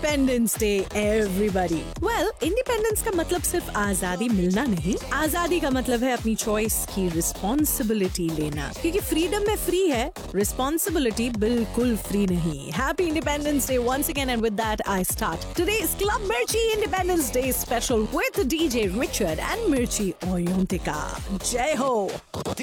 Independence day everybody. Well, independence का मतलब सिर्फ आजादी मिलना नहीं, आजादी का मतलब है अपनी चॉइस की रिस्पॉन्सिबिलिटी लेना, क्योंकि फ्रीडम में फ्री है, रिस्पॉन्सिबिलिटी बिल्कुल फ्री नहीं। Happy independence day once again, and with that I start today's Club Mirchi Independence Day special with DJ Richard and Mirchi Oyontika. Jai Ho!